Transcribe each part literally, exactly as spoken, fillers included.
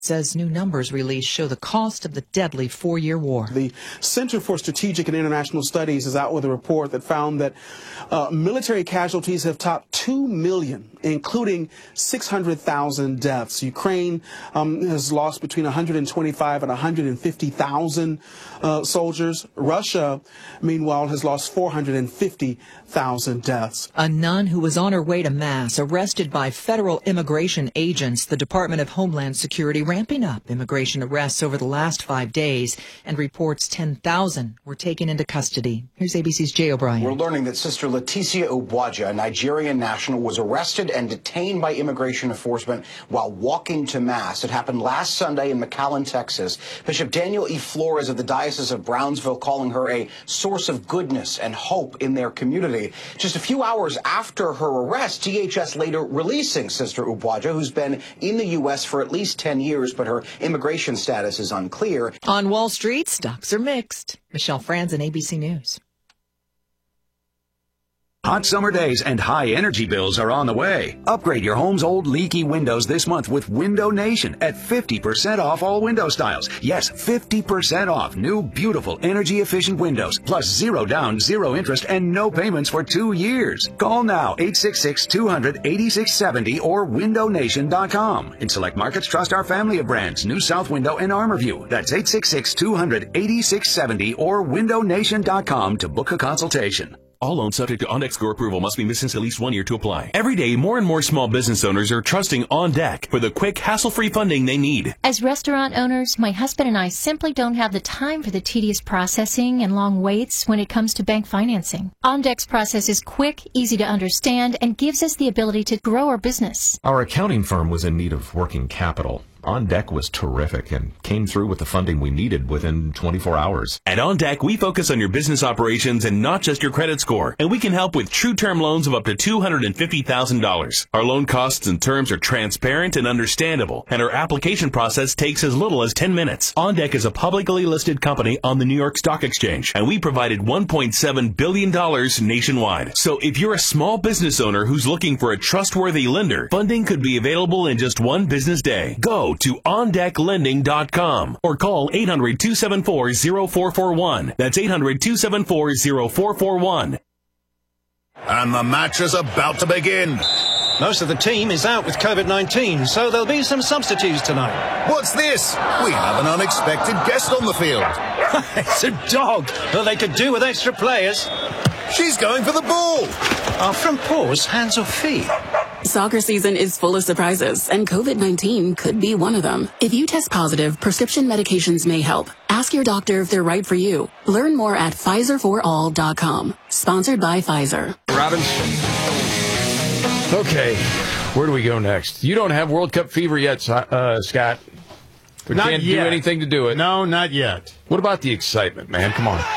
says new numbers released show the cost of the deadly four-year war. The Center for Strategic and International Studies is out with a report that found that uh, military casualties have topped two million, including six hundred thousand deaths. Ukraine um, has lost between one hundred twenty-five and one hundred fifty thousand uh, soldiers. Russia, meanwhile, has lost four hundred fifty thousand deaths. A nun who was on her way to Mass arrested by federal immigration agents. The Department of Homeland Security ramping up immigration arrests over the last five days and reports ten thousand were taken into custody. Here's A B C's Jay O'Brien. We're learning that Sister Leticia Ubuaja, a Nigerian national, was arrested and detained by immigration enforcement while walking to Mass. It happened last Sunday in McAllen, Texas. Bishop Daniel E. Flores of the Diocese of Brownsville calling her a source of goodness and hope in their community. Just a few hours after her arrest, D H S later releasing Sister Ubuaja, who's been in the U S for at least ten years. But her immigration status is unclear. On Wall Street, stocks are mixed. Michelle Franzen, A B C News. Hot summer days and high energy bills are on the way. Upgrade your home's old leaky windows this month with Window Nation at fifty percent off all window styles. Yes, fifty percent off new, beautiful, energy-efficient windows, plus zero down, zero interest, and no payments for two years. Call now, eight six six, two hundred, eighty-six seventy or window nation dot com. In select markets, trust our family of brands, New South Window and Armorview. That's eight six six, two hundred, eighty-six seventy or window nation dot com to book a consultation. All loans subject to OnDeck score approval must be missed since at least one year to apply. Every day, more and more small business owners are trusting OnDeck for the quick, hassle-free funding they need. As restaurant owners, my husband and I simply don't have the time for the tedious processing and long waits when it comes to bank financing. OnDeck's process is quick, easy to understand, and gives us the ability to grow our business. Our accounting firm was in need of working capital. OnDeck was terrific and came through with the funding we needed within twenty-four hours. At OnDeck, we focus on your business operations and not just your credit score, and we can help with true term loans of up to two hundred fifty thousand dollars. Our loan costs and terms are transparent and understandable, and our application process takes as little as ten minutes. OnDeck is a publicly listed company on the New York Stock Exchange, and we provided one point seven billion dollars nationwide. So if you're a small business owner who's looking for a trustworthy lender, funding could be available in just one business day. Go to on deck lending dot com or call eight hundred, two seven four, zero four four one. That's eight hundred, two seven four, zero four four one. And the match is about to begin. Most of the team is out with COVID nineteen, so there'll be some substitutes tonight. What's this? We have an unexpected guest on the field. It's a dog. Well, they could do with extra players. She's going for the ball. Our front paws, hands or feet? Soccer season is full of surprises, and COVID nineteen could be one of them. If you test positive, prescription medications may help. Ask your doctor if they're right for you. Learn more at Pfizer for all dot com. Sponsored by Pfizer. Robbins. Okay, where do we go next? You don't have World Cup fever yet, uh, Scott. We not can't yet. do anything to do it. No, not yet. What about the excitement, man? Come on.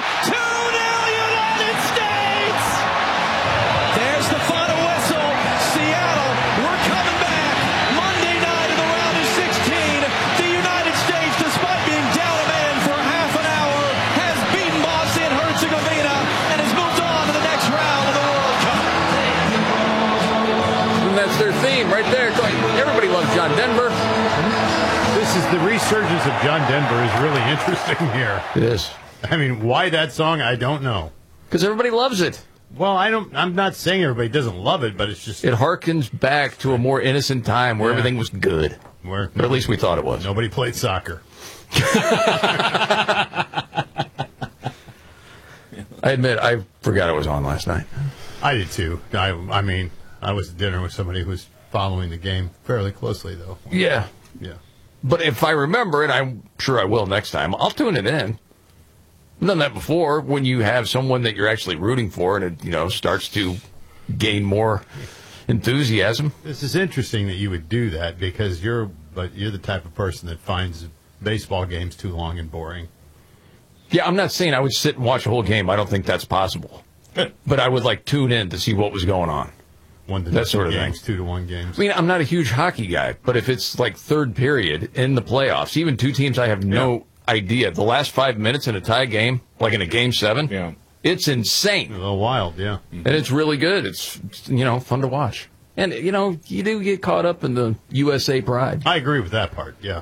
Their theme right there. Everybody loves John Denver. This is the resurgence of John Denver is really interesting here. It is. I mean, why that song? I don't know. Because everybody loves it. Well, I don't. I'm not saying everybody doesn't love it, but it's just it harkens back to a more innocent time where yeah. everything was good. Where, or at least we thought it was. Nobody played soccer. I admit, I forgot it was on last night. I did too. I, I mean. I was at dinner with somebody who was following the game fairly closely, though. Yeah. Yeah. But if I remember it, I'm sure I will next time, I'll tune it in. I've done that before when you have someone that you're actually rooting for and it, you know, starts to gain more enthusiasm. This is interesting that you would do that because you're, but you're the type of person that finds baseball games too long and boring. Yeah, I'm not saying I would sit and watch a whole game. I don't think that's possible. But I would, like, tune in to see what was going on. One to that sort of games, thing. Two to one games. I mean, I'm not a huge hockey guy, but if it's like third period in the playoffs, even two teams I have no yeah. idea. The last five minutes in a tie game, like in a game seven, yeah. it's insane. A little wild, yeah. Mm-hmm. And it's really good. It's, you know, fun to watch. And, you know, you do get caught up in the U S A pride. I agree with that part, yeah.